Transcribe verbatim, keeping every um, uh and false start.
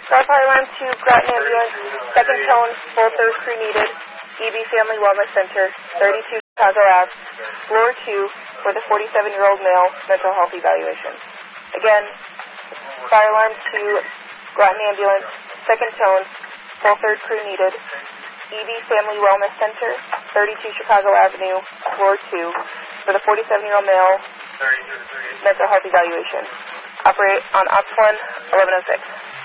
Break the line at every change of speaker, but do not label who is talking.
Star Fire Alarm to Groton Ambulance, second tone, full third crew needed, E B Family Wellness Center, thirty-two Chicago Ave, floor two, for the forty-seven-year-old male, mental health evaluation. Again, fire alarm to Groton Ambulance, second tone, full third crew needed, E B Family Wellness Center, thirty-two Chicago Avenue, floor two, for the forty-seven-year-old male, mental health evaluation. Operate on Ops one, eleven oh six.